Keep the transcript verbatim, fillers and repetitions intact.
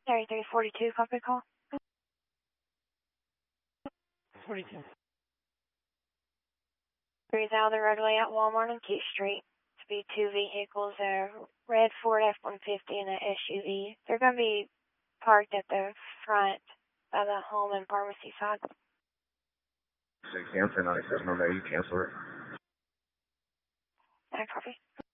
thirty-three forty-two, copy call. forty-two. three thousand roadway at Walmart on Key Street. To be two vehicles, a red Ford F one fifty and a S U V. They're going to be parked at the front of the home and pharmacy side. So cancel, I said, no, no, you cancel it. I copy.